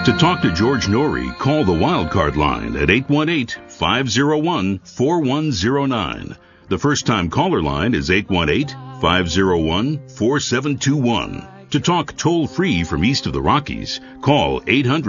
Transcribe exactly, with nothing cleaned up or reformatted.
To talk to George Norrie, call the Wildcard line at eight one eight, five oh one, four one oh nine. The first-time caller line is eight one eight, five oh one, four seven two one. To talk toll-free from east of the Rockies, call eight hundred